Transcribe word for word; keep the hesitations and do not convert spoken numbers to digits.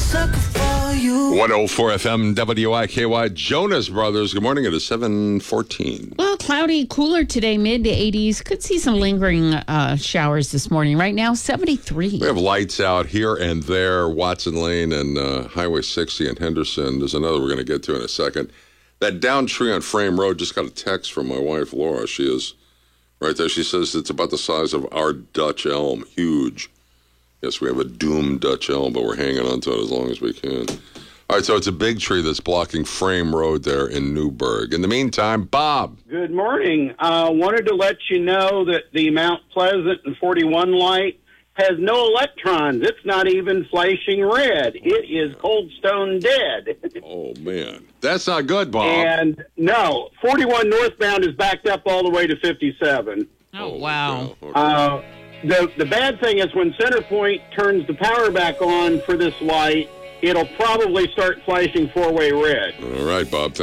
sucker for you. one oh four F M W I K Y. Jonas Brothers. Good morning. It is seven fourteen. Well, cloudy, cooler today, mid to eighties. Could see some lingering uh, showers this morning. Right now, seventy-three. We have lights out here and there. Watson Lane and uh, Highway sixty in Henderson. There's another we're going to get to in a second. That downed tree on Frame Road, just got a text from my wife, Laura. She is right there. She says it's about the size of our Dutch elm. Huge. Yes, we have a doomed Dutch elm, but we're hanging on to it as long as we can. All right, so it's a big tree that's blocking Frame Road there in Newburgh. In the meantime, Bob. Good morning. Uh, wanted to let you know that the Mount Pleasant and forty-one light has no electrons. It's not even flashing red. It is cold stone dead. Oh, man. That's not good, Bob. And no, forty-one northbound is backed up all the way to fifty-seven. Oh, wow. Okay. Uh, the, the bad thing is when Centerpoint turns the power back on for this light, it'll probably start flashing four-way red. All right, Bob.